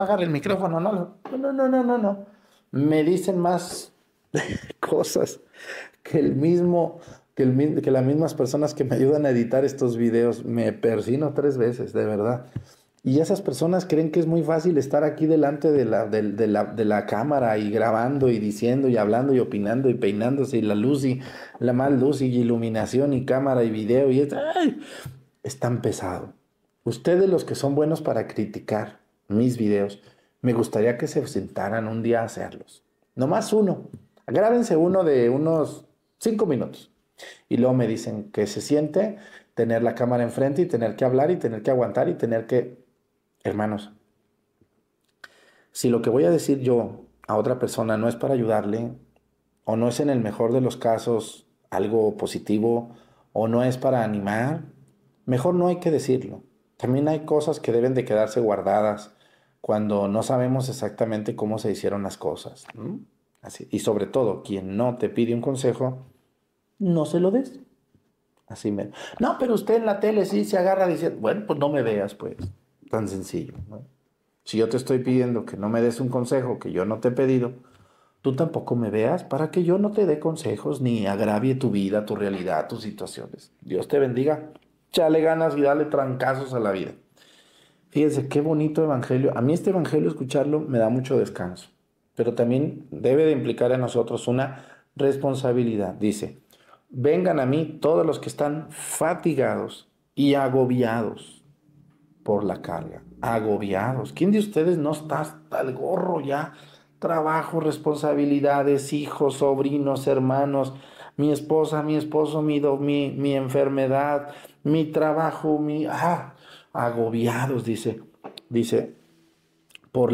agarre el micrófono, no, no. Me dicen más cosas que que las mismas personas que me ayudan a editar estos videos. Me persino 3 veces, de verdad. Y esas personas creen que es muy fácil estar aquí delante de la cámara y grabando y diciendo y hablando y opinando y peinándose y la luz y la más luz y iluminación y cámara y video y ¡ay! Es tan pesado. Ustedes los que son buenos para criticar mis videos, me gustaría que se sentaran un día a hacerlos. Nomás uno. Grábense uno de unos 5 minutos. Y luego me dicen que se siente tener la cámara enfrente y tener que hablar y tener que aguantar y tener que... Hermanos, si lo que voy a decir yo a otra persona no es para ayudarle, o no es en el mejor de los casos algo positivo, o no es para animar, mejor no hay que decirlo. También hay cosas que deben de quedarse guardadas cuando no sabemos exactamente cómo se hicieron las cosas. Así. Y sobre todo, quien no te pide un consejo, no se lo des. Así me... No, pero usted en la tele sí se agarra diciendo, bueno, pues no me veas, pues. Tan sencillo, ¿no? Si yo te estoy pidiendo que no me des un consejo que yo no te he pedido, tú tampoco me veas para que yo no te dé consejos ni agravie tu vida, tu realidad, tus situaciones. Dios te bendiga. Chale ganas y dale trancazos a la vida. Fíjense qué bonito evangelio. A mí este evangelio escucharlo me da mucho descanso, pero también debe de implicar en nosotros una responsabilidad. Dice, vengan a mí todos los que están fatigados y agobiados por la carga, agobiados. ¿Quién de ustedes no está hasta el gorro ya? Trabajo, responsabilidades, hijos, sobrinos, hermanos, mi esposa, mi esposo, mi enfermedad, mi trabajo, agobiados, dice, por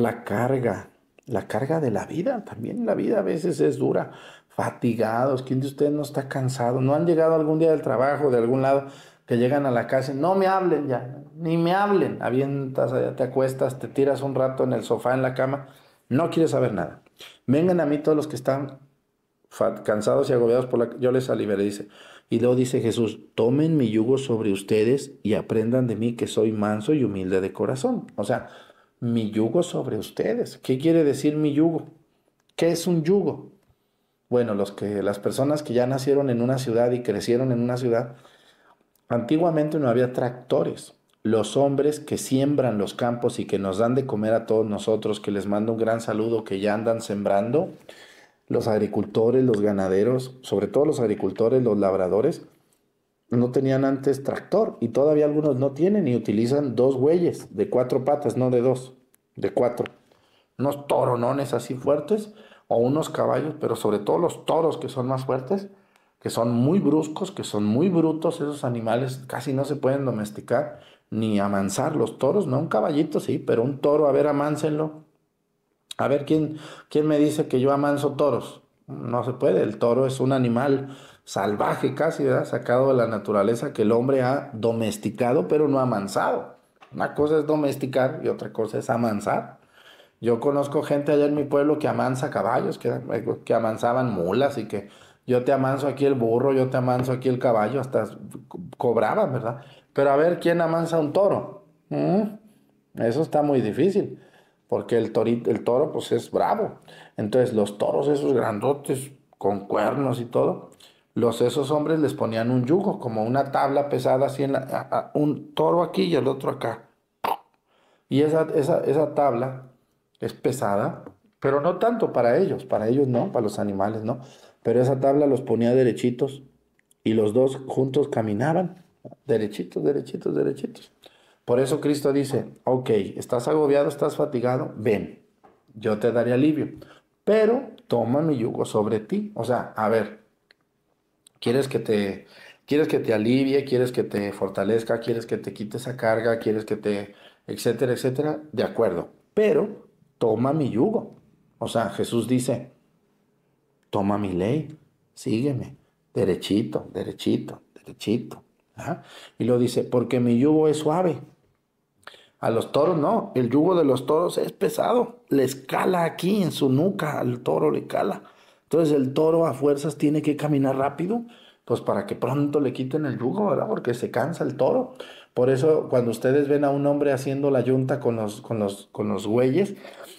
la carga de la vida, también la vida a veces es dura, fatigados. ¿Quién de ustedes no está cansado? ¿No han llegado algún día del trabajo, de algún lado, que llegan a la casa y no me hablen ya, ni me hablen? Avientas allá, te acuestas, te tiras un rato en el sofá, en la cama, no quieres saber nada. Vengan a mí todos los que están cansados y agobiados por la... Yo les aliviaré, dice. Y luego dice Jesús, tomen mi yugo sobre ustedes y aprendan de mí que soy manso y humilde de corazón. O sea, mi yugo sobre ustedes. ¿Qué quiere decir mi yugo? ¿Qué es un yugo? Bueno, las personas que ya nacieron en una ciudad y crecieron en una ciudad, antiguamente no había tractores. Los hombres que siembran los campos y que nos dan de comer a todos nosotros, que les mando un gran saludo, que ya andan sembrando, los agricultores, los ganaderos, sobre todo los agricultores, los labradores, no tenían antes tractor y todavía algunos no tienen y utilizan 2 bueyes de 4 patas, no de dos, de 4. Unos toronones así fuertes o unos caballos, pero sobre todo los toros que son más fuertes, que son muy bruscos, que son muy brutos, esos animales casi no se pueden domesticar ni amansar. Los toros, no un caballito, sí, pero un toro, a ver, amánsenlo. A ver, ¿quién me dice que yo amanso toros? No se puede, el toro es un animal salvaje casi, ¿verdad? Sacado de la naturaleza que el hombre ha domesticado, pero no amansado. Una cosa es domesticar y otra cosa es amansar. Yo conozco gente allá en mi pueblo que amansa caballos, que amansaban mulas y que yo te amanso aquí el burro, yo te amanso aquí el caballo, hasta cobraban, ¿verdad? Pero a ver, ¿quién amansa un toro? Eso está muy difícil, porque el toro pues es bravo. Entonces los toros esos grandotes con cuernos y todo, esos hombres les ponían un yugo, como una tabla pesada así un toro aquí y el otro acá. Y esa tabla es pesada, pero no tanto para ellos no, para los animales no. Pero esa tabla los ponía derechitos y los dos juntos caminaban, derechitos, derechitos, derechitos. Por eso Cristo dice, ok, estás agobiado, estás fatigado, ven, yo te daré alivio, pero toma mi yugo sobre ti. O sea, a ver, ¿quieres que quieres que te alivie, quieres que te fortalezca, quieres que te quite esa carga, quieres que te, etcétera, etcétera? De acuerdo, pero toma mi yugo. O sea, Jesús dice, toma mi ley, sígueme, derechito, derechito, derechito. ¿Ah? Y lo dice, porque mi yugo es suave. A los toros no, el yugo de los toros es pesado, les cala aquí en su nuca, al toro le cala. Entonces el toro a fuerzas tiene que caminar rápido, pues para que pronto le quiten el yugo, ¿verdad? Porque se cansa el toro. Por eso cuando ustedes ven a un hombre haciendo la yunta con los güeyes,